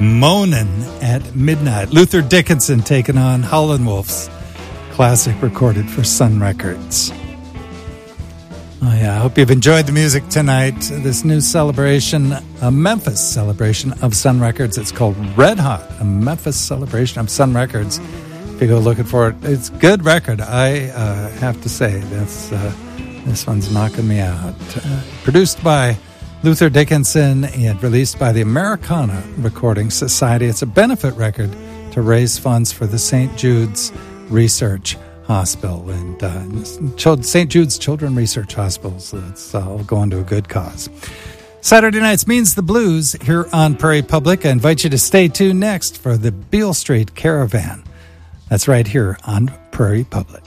Moanin' at Midnight. Luther Dickinson taking on Howlin' Wolf's classic recorded for Sun Records. Oh yeah, I hope you've enjoyed the music tonight. This new celebration, a Memphis celebration of Sun Records. It's called Red Hot, a Memphis celebration of Sun Records. If you go looking for it, it's a good record. I have to say, this one's knocking me out. Produced by Luther Dickinson and released by the Americana Recording Society. It's a benefit record to raise funds for the St. Jude's Research Hospital and St. Jude's Children's Research Hospital. So it's all going to a good cause. Saturday nights means the blues here on Prairie Public. I invite you to stay tuned next for the Beale Street Caravan. That's right here on Prairie Public.